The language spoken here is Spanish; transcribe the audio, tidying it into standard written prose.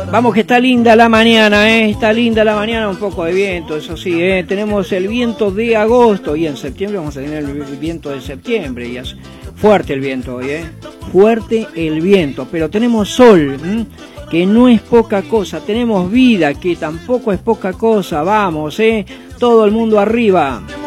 Vamos que está linda la mañana, está linda la mañana, un poco de viento, eso sí, tenemos el viento de agosto y en septiembre vamos a tener el viento de septiembre y es fuerte el viento hoy, fuerte el viento, pero tenemos sol, que no es poca cosa, tenemos vida, que tampoco es poca cosa, vamos, todo el mundo arriba.